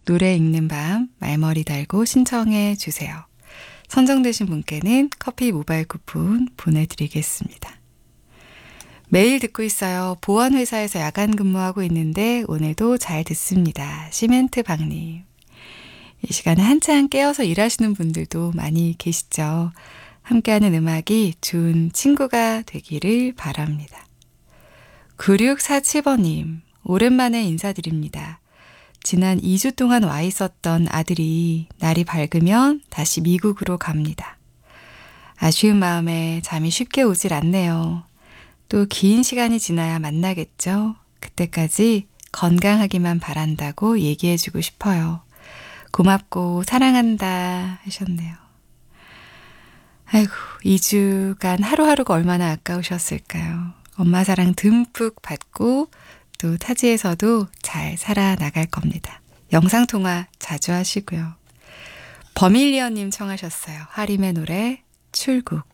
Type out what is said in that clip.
노래 읽는 밤 말머리 달고 신청해 주세요. 선정되신 분께는 커피 모바일 쿠폰 보내드리겠습니다. 매일 듣고 있어요. 보안회사에서 야간 근무하고 있는데 오늘도 잘 듣습니다. 시멘트 박님. 이 시간에 한창 깨어서 일하시는 분들도 많이 계시죠. 함께하는 음악이 좋은 친구가 되기를 바랍니다. 9647번님, 오랜만에 인사드립니다. 지난 2주 동안 와 있었던 아들이 날이 밝으면 다시 미국으로 갑니다. 아쉬운 마음에 잠이 쉽게 오질 않네요. 또 긴 시간이 지나야 만나겠죠? 그때까지 건강하기만 바란다고 얘기해주고 싶어요. 고맙고 사랑한다 하셨네요. 아이고, 2주간 하루하루가 얼마나 아까우셨을까요? 엄마 사랑 듬뿍 받고 또 타지에서도 잘 살아나갈 겁니다. 영상통화 자주 하시고요. 버밀리언님 청하셨어요. 하림의 노래 출국.